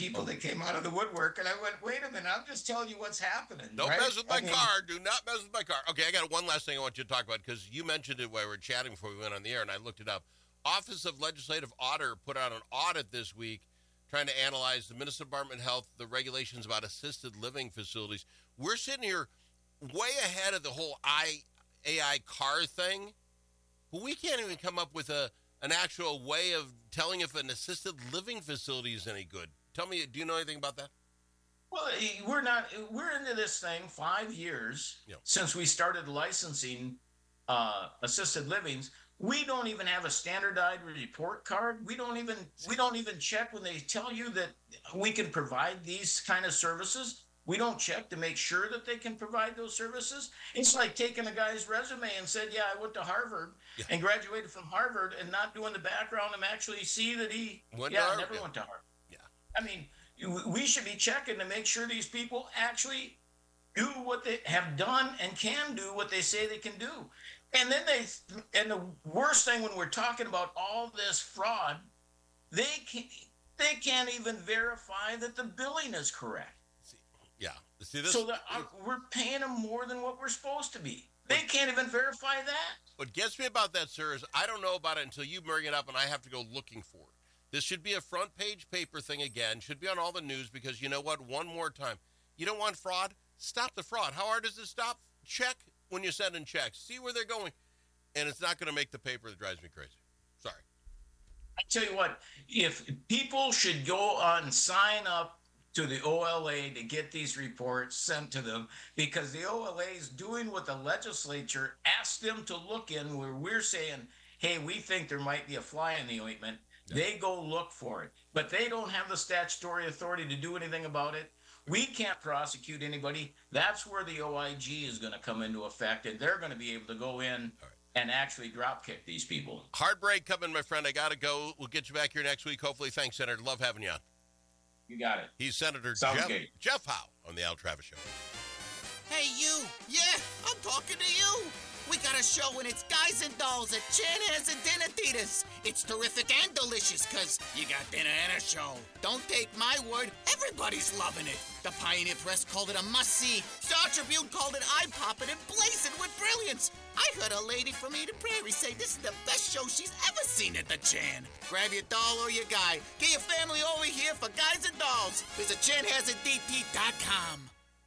people that came out of the woodwork, and I went, wait a minute, I'm just telling you what's happening. Don't right? mess with my car. Do not mess with my car. Okay, I got one last thing I want you to talk about because you mentioned it while we were chatting before we went on the air, and I looked it up. Office of Legislative Auditor put out an audit this week trying to analyze the Minnesota Department of Health, the regulations about assisted living facilities. We're sitting here way ahead of the whole AI car thing, but we can't even come up with an actual way of telling if an assisted living facility is any good. Tell me, do you know anything about that? Well, we're into this thing 5 years since we started licensing assisted livings. We don't even have a standardized report card. We don't even check when they tell you that we can provide these kind of services. We don't check to make sure that they can provide those services. It's like taking a guy's resume and said, yeah, I went to Harvard and graduated from Harvard, and not doing the background and actually see that he never went to Harvard. Yeah. I mean, we should be checking to make sure these people actually do what they have done and can do what they say they can do. And then the worst thing when we're talking about all this fraud, they can't even verify that the billing is correct. Yeah. See this? So we're paying them more than what we're supposed to be. They can't even verify that. What gets me about that, sir, is I don't know about it until you bring it up, and I have to go looking for it. This should be a front page paper thing again. Should be on all the news because you know what? One more time. You don't want fraud? Stop the fraud. How hard does it stop? Check when you send in checks. See where they're going. And it's not going to make the paper that drives me crazy. Sorry. I tell you what, if people should go on and sign up to the OLA to get these reports sent to them, because the OLA is doing what the legislature asked them to look in, where we're saying, hey, we think there might be a fly in the ointment. They go look for it, but they don't have the statutory authority to do anything about it. We can't prosecute anybody. That's where the OIG is going to come into effect, and they're going to be able to go in and actually drop kick these people. Hard break coming, my friend. I got to go. We'll get you back here next week, hopefully. Thanks, Senator. Love having you on. You got it. He's Senator Jeff Howe on the Al Travis Show. Hey, you. Yeah, I'm talking to you. We got a show and it's Guys and Dolls at Chanhassen and Dinner-Theaters. It's terrific and delicious because you got dinner and a show. Don't take my word, everybody's loving it. The Pioneer Press called it a must-see. Star Tribune called it eye-popping and blazing with brilliance. I heard a lady from Eden Prairie say this is the best show she's ever seen at the Chan. Grab your doll or your guy. Get your family over here for Guys and Dolls. Visit ChanhassenDT.com.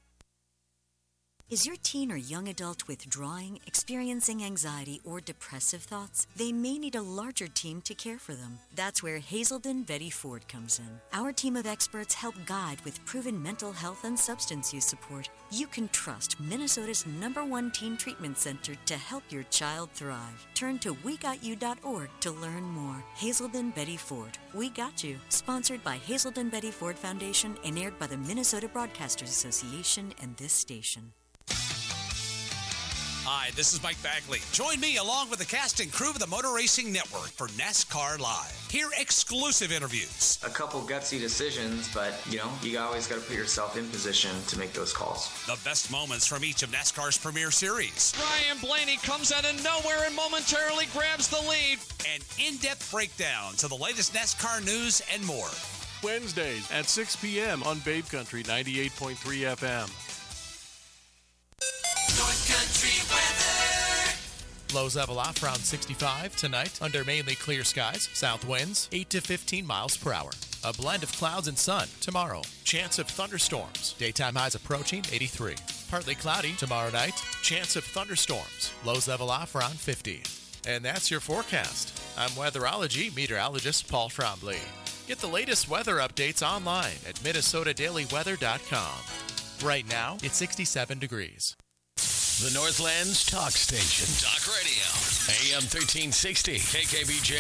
Is your teen or young adult withdrawing, experiencing anxiety, or depressive thoughts? They may need a larger team to care for them. That's where Hazelden Betty Ford comes in. Our team of experts help guide with proven mental health and substance use support. You can trust Minnesota's #1 teen treatment center to help your child thrive. Turn to WeGotYou.org to learn more. Hazelden Betty Ford. We Got You. Sponsored by Hazelden Betty Ford Foundation and aired by the Minnesota Broadcasters Association and this station. Hi, this is Mike Bagley. Join me along with the cast and crew of the Motor Racing Network for NASCAR Live. Hear exclusive interviews. A couple gutsy decisions, but, you always got to put yourself in position to make those calls. The best moments from each of NASCAR's premier series. Ryan Blaney comes out of nowhere and momentarily grabs the lead. And in-depth breakdowns of the latest NASCAR news and more. Wednesdays at 6 p.m. on Babe Country 98.3 FM. North Country weather. Lows level off around 65 tonight under mainly clear skies. South winds 8 to 15 miles per hour. A blend of clouds and sun tomorrow. Chance of thunderstorms. Daytime highs approaching 83. Partly cloudy tomorrow night. Chance of thunderstorms. Lows level off around 50. And that's your forecast. I'm weatherology meteorologist Paul Trombley. Get the latest weather updates online at minnesotadailyweather.com. Right now, it's 67 degrees. The Northland's talk station. Talk radio. AM 1360. KKBJ.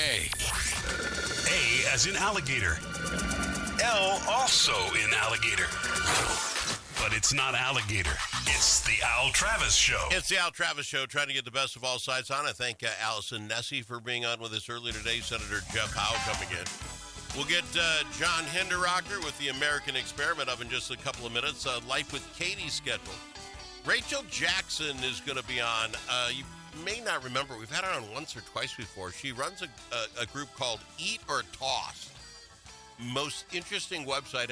A as in alligator. L also in alligator. But it's not alligator. It's the Al Travis Show. It's the Al Travis Show, trying to get the best of all sides on. I thank Allison Nessie for being on with us earlier today. Senator Jeff Howe coming in. We'll get John Hinderrocker with the American Experiment up in just a couple of minutes. Life with Katie scheduled. Rachel Jackson is going to be on. You may not remember. We've had her on once or twice before. She runs a group called Eat or Toss. Most interesting website